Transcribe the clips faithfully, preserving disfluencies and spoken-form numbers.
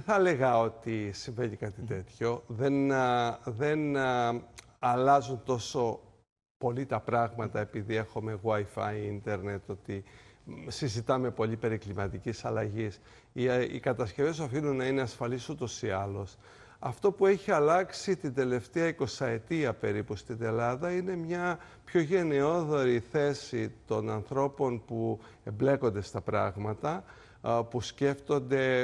θα έλεγα ότι συμβαίνει κάτι τέτοιο. Δεν, α, δεν α, αλλάζουν τόσο πολύ τα πράγματα επειδή έχουμε Wi-Fi, ίντερνετ, ότι συζητάμε πολύ περί κλιματικής αλλαγής. Οι, οι κατασκευές οφείλουν να είναι ασφαλείς ούτως ή άλλως. Αυτό που έχει αλλάξει την τελευταία εικοσαετία περίπου στην Ελλάδα είναι μια πιο γενναιόδορη θέση των ανθρώπων που εμπλέκονται στα πράγματα, που σκέφτονται,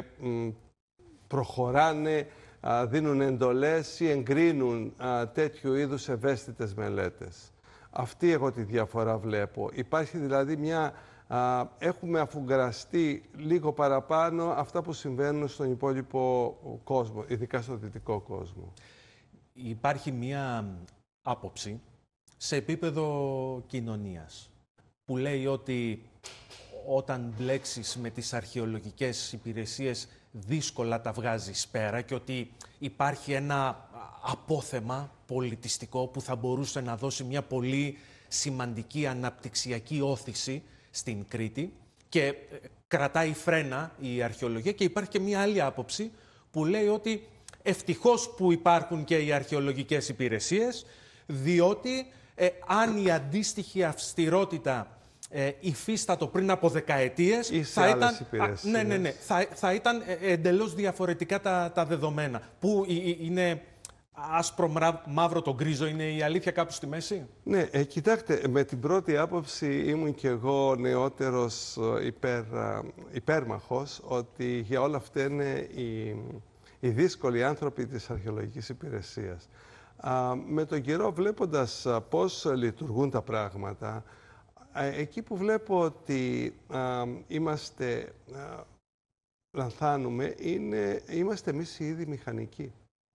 προχωράνε, δίνουν εντολές ή εγκρίνουν τέτοιου είδους ευαίσθητες μελέτες. Αυτή εγώ τη διαφορά βλέπω. Υπάρχει δηλαδή μια... Έχουμε αφουγκραστεί λίγο παραπάνω αυτά που συμβαίνουν στον υπόλοιπο κόσμο, ειδικά στον δυτικό κόσμο. Υπάρχει μία άποψη σε επίπεδο κοινωνίας που λέει ότι όταν μπλέξεις με τις αρχαιολογικές υπηρεσίες δύσκολα τα βγάζεις πέρα και ότι υπάρχει ένα απόθεμα πολιτιστικό που θα μπορούσε να δώσει μια πολύ σημαντική αναπτυξιακή όθηση στην Κρήτη και κρατάει φρένα η αρχαιολογία. Και υπάρχει και μια άλλη άποψη που λέει ότι ευτυχώς που υπάρχουν και οι αρχαιολογικές υπηρεσίες, διότι ε, αν η αντίστοιχη αυστηρότητα ε, υφίστατο πριν από δεκαετίες, θα ήταν, α, ναι, ναι, ναι, θα, θα ήταν εντελώς διαφορετικά τα, τα δεδομένα. Που είναι άσπρο μαύρο το γκρίζο, είναι η αλήθεια κάπου στη μέση? Ναι, ε, κοιτάξτε, με την πρώτη άποψη ήμουν και εγώ νεότερος υπέρ, υπέρμαχος ότι για όλα αυτά είναι οι, οι δύσκολοι άνθρωποι της αρχαιολογικής υπηρεσίας. Α, με τον καιρό, βλέποντας πώς λειτουργούν τα πράγματα, α, εκεί που βλέπω ότι α, είμαστε, α, λανθάνουμε, είναι, είμαστε εμείς οι ίδιοι μηχανικοί.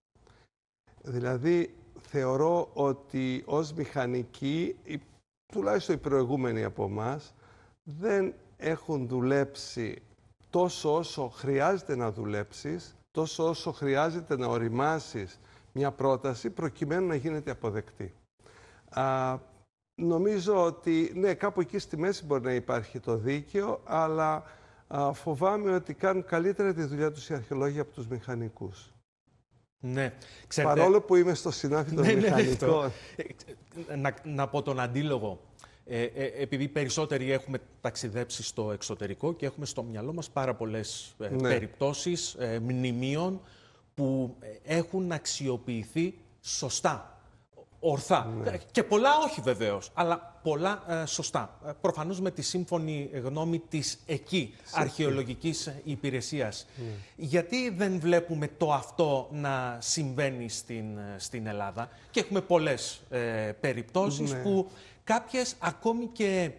Δηλαδή, θεωρώ ότι ως μηχανικοί, τουλάχιστον οι προηγούμενοι από εμάς, δεν έχουν δουλέψει τόσο όσο χρειάζεται να δουλέψεις, τόσο όσο χρειάζεται να οριμάσεις μια πρόταση, προκειμένου να γίνεται αποδεκτή. Α, νομίζω ότι, ναι, κάπου εκεί στη μέση μπορεί να υπάρχει το δίκαιο, αλλά α, φοβάμαι ότι κάνουν καλύτερα τη δουλειά τους οι αρχαιολόγοι από τους μηχανικούς. Ναι. Ξέρετε... Παρόλο που είμαι στο συνάφι των ναι, μηχανικών. Ναι, να, να πω τον αντίλογο. Ε, ε, επειδή περισσότεροι έχουμε ταξιδέψει στο εξωτερικό και έχουμε στο μυαλό μας πάρα πολλές ε, ναι. περιπτώσεις ε, μνημείων που έχουν αξιοποιηθεί σωστά, ορθά. Ναι. Και πολλά όχι βεβαίως, αλλά πολλά ε, σωστά. Ε, προφανώς με τη σύμφωνη γνώμη της εκεί Σωστή. αρχαιολογικής υπηρεσίας. Ναι. Γιατί δεν βλέπουμε το αυτό να συμβαίνει στην, στην Ελλάδα? Και έχουμε πολλές ε, περιπτώσεις ναι. που κάποιες ακόμη και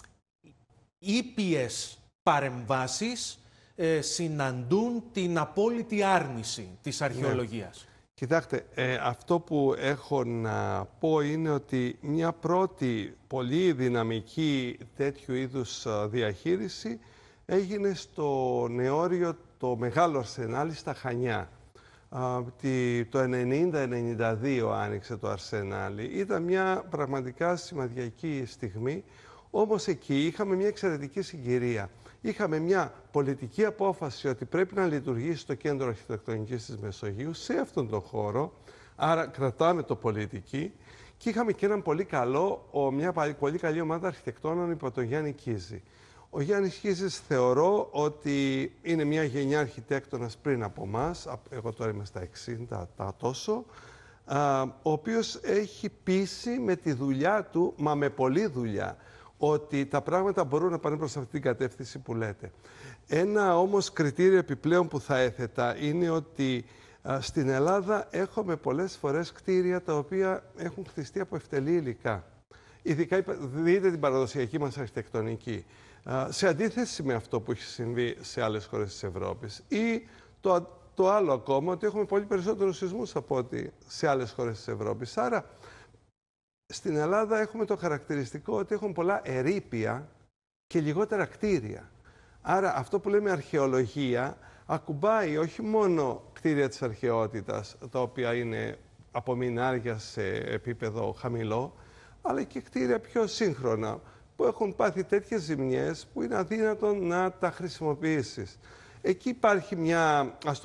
ήπιες παρεμβάσεις ε, συναντούν την απόλυτη άρνηση της αρχαιολογίας. Ναι. Κοιτάξτε, ε, αυτό που έχω να πω είναι ότι μια πρώτη πολύ δυναμική τέτοιου είδους διαχείριση έγινε στο νεόριο το Μεγάλο Αρσενάλι στα Χανιά. Το ενενήντα ενενήντα δύο άνοιξε το Αρσενάλι. Ήταν μια πραγματικά σημαντική στιγμή, όμως εκεί είχαμε μια εξαιρετική συγκυρία. Είχαμε μια πολιτική απόφαση ότι πρέπει να λειτουργήσει το Κέντρο Αρχιτεκτονικής της Μεσογείου σε αυτόν τον χώρο, άρα κρατάμε το πολιτική, και είχαμε και έναν πολύ καλό, μια πολύ καλή ομάδα αρχιτεκτόνων υπό τον Γιάννη Κίζη. Ο Γιάννης Κίζης θεωρώ ότι είναι μια γενιά αρχιτέκτονας πριν από εμάς, εγώ τώρα είμαι στα εξήντα τα τόσο, ο οποίος έχει πείσει με τη δουλειά του, μα με πολλή δουλειά, ότι τα πράγματα μπορούν να πάνε προς αυτή την κατεύθυνση που λέτε. Ένα όμως κριτήριο επιπλέον που θα έθετα είναι ότι α, στην Ελλάδα έχουμε πολλές φορές κτίρια τα οποία έχουν χτιστεί από ευτελή υλικά. Ειδικά δείτε την παραδοσιακή μας αρχιτεκτονική. Α, σε αντίθεση με αυτό που έχει συμβεί σε άλλες χώρες της Ευρώπης. Ή το, το άλλο ακόμα, ότι έχουμε πολύ περισσότερους σεισμούς από ό,τι σε άλλες χώρες της Ευρώπης. Άρα, στην Ελλάδα έχουμε το χαρακτηριστικό ότι έχουν πολλά ερείπια και λιγότερα κτίρια. Άρα αυτό που λέμε αρχαιολογία ακουμπάει όχι μόνο κτίρια της αρχαιότητας, τα οποία είναι από μινάρια σε επίπεδο χαμηλό, αλλά και κτίρια πιο σύγχρονα, που έχουν πάθει τέτοιες ζημιές που είναι αδύνατον να τα χρησιμοποιήσεις. Εκεί υπάρχει μια, ας